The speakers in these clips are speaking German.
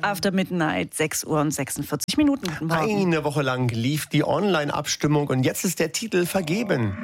After Midnight, 6:46 Uhr. Guten Morgen. Eine Woche lang lief die Online-Abstimmung und jetzt ist der Titel vergeben.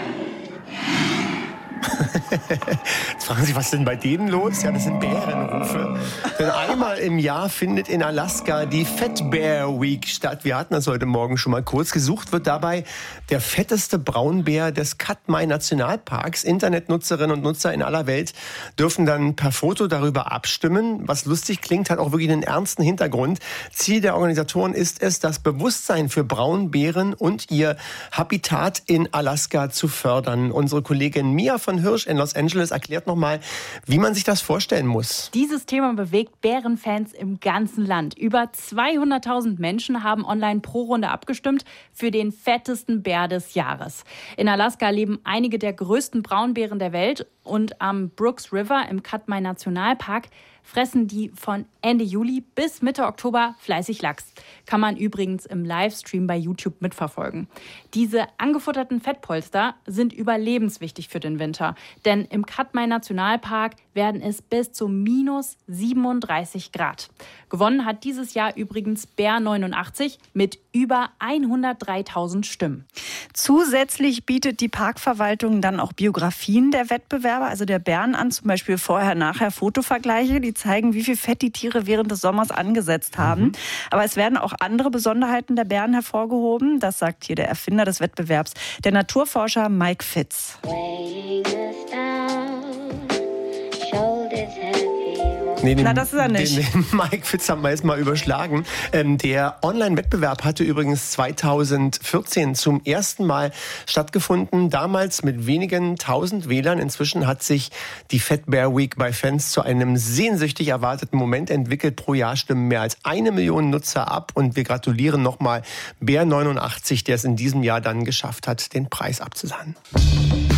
Jetzt fragen Sie, was ist denn bei denen los? Ja, das sind Bärenrufe. Denn einmal im Jahr findet in Alaska die Fat Bear Week statt. Wir hatten das heute Morgen schon mal kurz. Gesucht wird dabei der fetteste Braunbär des Katmai Nationalparks. Internetnutzerinnen und Nutzer in aller Welt dürfen dann per Foto darüber abstimmen. Was lustig klingt, hat auch wirklich einen ernsten Hintergrund. Ziel der Organisatoren ist es, das Bewusstsein für Braunbären und ihr Habitat in Alaska zu fördern. Unsere Kollegin Mia von Hirsch in Los Angeles erklärt nochmal, wie man sich das vorstellen muss. Dieses Thema bewegt Bärenfans im ganzen Land. Über 200.000 Menschen haben online pro Runde abgestimmt für den fettesten Bär des Jahres. In Alaska leben einige der größten Braunbären der Welt und am Brooks River im Katmai Nationalpark fressen die von Ende Juli bis Mitte Oktober fleißig Lachs. Kann man übrigens im Livestream bei YouTube mitverfolgen. Diese angefutterten Fettpolster sind überlebenswichtig für den Winter. Denn im Katmai Nationalpark werden es bis zu minus 37 Grad. Gewonnen hat dieses Jahr übrigens Bär 89 mit über 103.000 Stimmen. Zusätzlich bietet die Parkverwaltung dann auch Biografien der Wettbewerber, also der Bären an, zum Beispiel Vorher-Nachher-Fotovergleiche, die zeigen, wie viel Fett die Tiere während des Sommers angesetzt haben. Aber es werden auch andere Besonderheiten der Bären hervorgehoben. Das sagt hier der Erfinder des Wettbewerbs, der Naturforscher Mike Fitz. Na, das ist er nicht. Den Mike Fitz haben wir jetzt mal überschlagen. Der Online-Wettbewerb hatte übrigens 2014 zum ersten Mal stattgefunden. Damals mit wenigen tausend Wählern. Inzwischen hat sich die Fat Bear Week bei Fans zu einem sehnsüchtig erwarteten Moment entwickelt. Pro Jahr stimmen mehr als 1 Million Nutzer ab. Und wir gratulieren nochmal Bär 89, der es in diesem Jahr dann geschafft hat, den Preis abzusahnen.